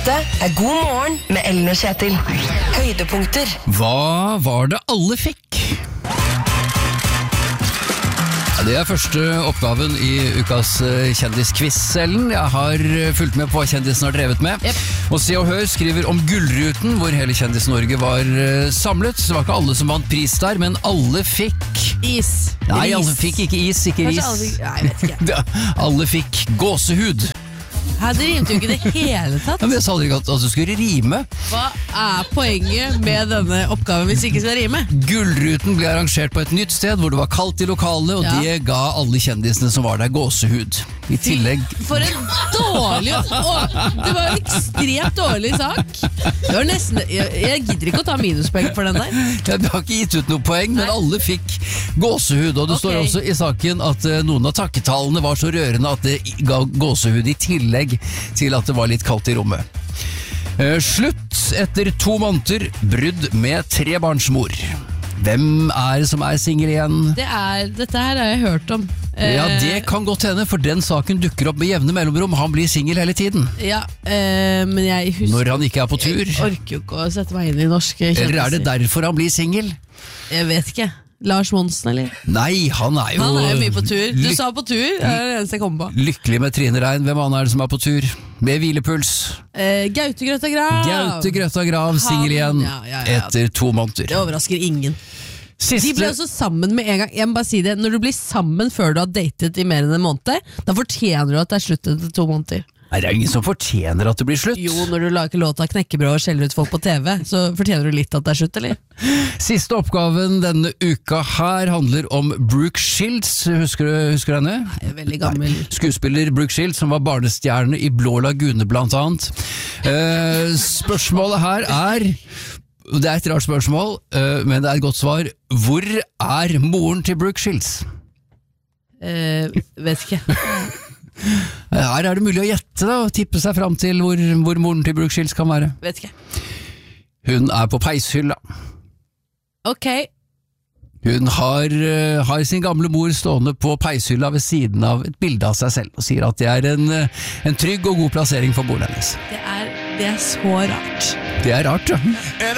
Dette God morgen med Ellen og Kjetil. Høydepunkter. Hva var det alle fikk? Det første oppgaven i ukas kjendisquiz, Ellen. Jeg har fulgt med på hva kjendisen har drevet med. Og Se og Hør skriver om Gullruten, hvor hele Kjendis-Norge var samlet. Det var ikke alle som vant pris der, men alle fikk is. Nei, alle fikk ikke is, ikke ris. Jeg vet ikke. Alle fikk gåsehud. Her, det rimte jo ikke det hele tatt. Men jeg sa aldri at du skulle rime. Hva poenget med denne oppgaven hvis det ikke skal rime? Gullruten ble arrangert på et nytt sted hvor det var kaldt i lokalet, og det ga alle kjendisene som var der gåsehud. I tillegg... For en dårlig... det var en ekstremt dårlig sak. Det var nesten... Jeg gidder ikke å ta minuspoeng for den der. Du har ikke gitt ut noe poeng, men alle fikk gåsehud, og det står også i saken at noen av takketallene var så rørende at det ga gåsehud i tillegg til at det var litt kaldt i rommet. Slutt etter 2 måneder, brudd med 3 barns mor. Hvem er det som er single igjen? Dette her har jeg hørt om. Ja, det kan godt hende, for den saken dukker opp med jevne mellomrom. Han blir single hele tiden. Ja, men jeg husker... Når han ikke er på tur. Jeg orker jo ikke å sette meg inn i norske kjendiser. Eller er det derfor han blir single? Jeg vet ikke. Lars Monsen, eller? Nei, han er jo mye på tur. Du sa på tur, det er det eneste jeg kommer på. Lykkelig med Trine Rein. Hvem annen er det som er på tur? Med hvilepuls. Gaute Grøtta Grav. Gaute Grøtta Grav, single igjen etter 2 måneder. Det overrasker ingen. De ble også sammen med en gang. Jeg må bare si det, når du blir sammen før du har datet i mer enn en måned, da fortjener du at det er slutt etter 2 måneder. Nei, det er ingen som fortjener at det blir slutt. Jo, når du lager låta Knekkebrød og skjeller ut folk på TV, så fortjener du litt at det er slutt, eller? Siste oppgaven denne uka her handler om Brooke Shields. Husker du henne? Nei, veldig gammel. Skuespiller Brooke Shields, som var barnestjerne i Blå Lagune blant annet. Spørsmålet her er... Det er et rart spørsmål, men det er et godt svar. Hvor er moren til Brooke Shields? Vet ikke. Her er det mulig å gjette da, og tippe seg fram til hvor moren til Brooke Shields kan være. Vet ikke. Hun er på peishylla. Ok. Hun har sin gamle mor stående på peishylla ved siden av et bilde av seg selv, og sier at det er en trygg og god plassering for moren hennes. Det er så rart. Det er rart, ja.